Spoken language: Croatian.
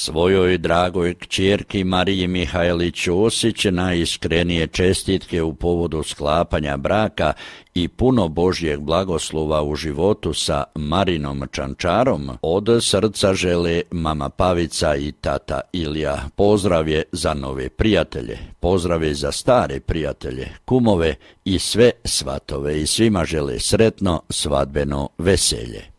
Svojoj dragoj kćerki Mariji Mihajlić Osić najiskrenije čestitke u povodu sklapanja braka i puno Božjeg blagoslova u životu sa Marinom Čančarom od srca žele mama Pavica i tata Ilija. Pozdrav je za nove prijatelje, pozdrav je za stare prijatelje, kumove i sve svatove i svima žele sretno svadbeno veselje.